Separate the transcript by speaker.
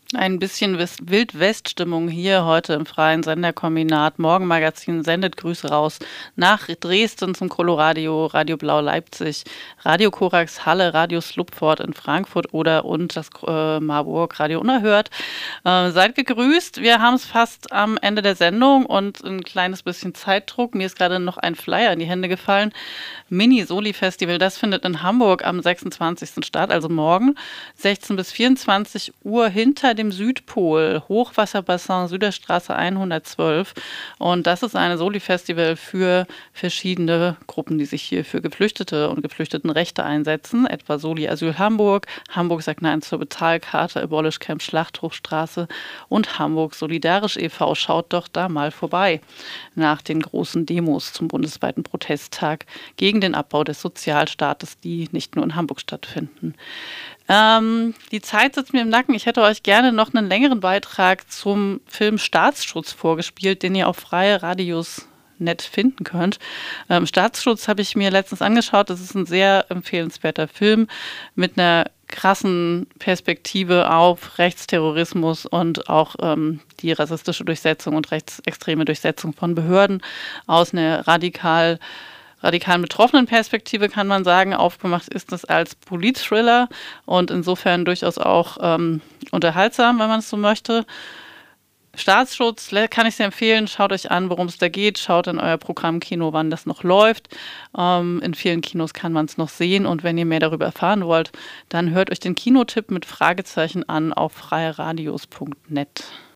Speaker 1: Ein bisschen Wild-West-Stimmung hier heute im Freien Senderkombinat. Morgenmagazin sendet Grüße raus nach Dresden zum Coloradio, Radio Blau Leipzig, Radio Korax Halle, Radio Slupfort in Frankfurt und das Marburg Radio Unerhört. Seid gegrüßt. Wir haben es fast am Ende der Sendung und ein kleines bisschen Zeitdruck. Mir ist gerade noch ein Flyer in die Hände gefallen. Mini-Soli-Festival, das findet in Hamburg am 26. statt, also morgen, 16 bis 24 Uhr hinter dem Südpol, Hochwasserbassin Süderstraße 112. Und das ist ein Soli-Festival für verschiedene Gruppen, die sich hier für Geflüchtete und Geflüchtetenrechte einsetzen, etwa Soli Asyl Hamburg, Hamburg sagt Nein zur Bezahlkarte, Abolish Camp Schlachthofstraße und Hamburg Solidarisch e.V. Schaut doch da mal vorbei nach den großen Demos zum bundesweiten Protesttag gegen den Abbau des Sozialstaates, die nicht nur in Hamburg stattfinden. Die Zeit sitzt mir im Nacken. Ich hätte euch gerne noch einen längeren Beitrag zum Film Staatsschutz vorgespielt, den ihr auf freie Radios nett finden könnt. Staatsschutz habe ich mir letztens angeschaut. Das ist ein sehr empfehlenswerter Film mit einer krassen Perspektive auf Rechtsterrorismus und auch die rassistische Durchsetzung und rechtsextreme Durchsetzung von Behörden aus einer radikalen betroffenen Perspektive, kann man sagen. Aufgemacht ist es als Polit-Thriller und insofern durchaus auch unterhaltsam, wenn man es so möchte. Staatsschutz kann ich sehr empfehlen. Schaut euch an, worum es da geht. Schaut in euer Programmkino, wann das noch läuft. In vielen Kinos kann man es noch sehen. Und wenn ihr mehr darüber erfahren wollt, dann hört euch den Kinotipp mit Fragezeichen an auf freieradios.net.